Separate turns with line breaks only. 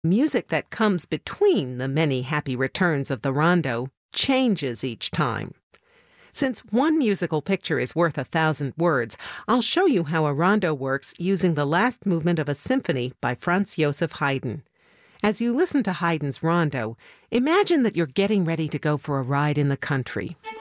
Music that comes between the many happy returns of the rondo changes each time. Since one musical picture is worth 1,000 words, I'll show you how a rondo works using the last movement of a symphony by Franz Joseph Haydn. As you listen to Haydn's rondo, imagine that you're getting ready to go for a ride in the country.